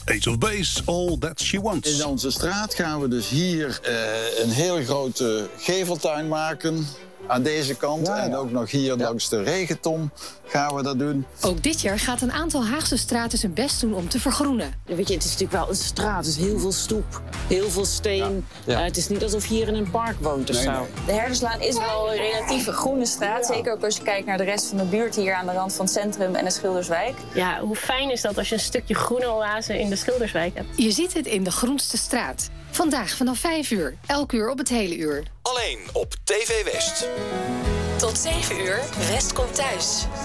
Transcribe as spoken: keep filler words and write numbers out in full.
Ace of Base, All That She Wants. In onze straat gaan we dus hier uh, een heel grote geveltuin maken. Aan deze kant. Ja, ja. En ook nog hier ja. langs de regenton gaan we dat doen. Ook dit jaar gaat een aantal Haagse straten zijn best doen om te vergroenen. Ja, weet je, het is natuurlijk wel een straat. Het is heel veel stoep, heel veel steen. Ja. Ja. Uh, het is niet alsof je hier in een park woont of nee, zo. Nee. De Herderslaan is wel een relatief groene straat. Ja. Zeker ook als je kijkt naar de rest van de buurt hier aan de rand van het centrum en de Schilderswijk. Ja, hoe fijn is dat als je een stukje groene oase in de Schilderswijk hebt? Je ziet het in de groenste straat. Vandaag vanaf vijf uur. Elk uur op het hele uur. Alleen op T V West. Tot zeven uur, West komt thuis.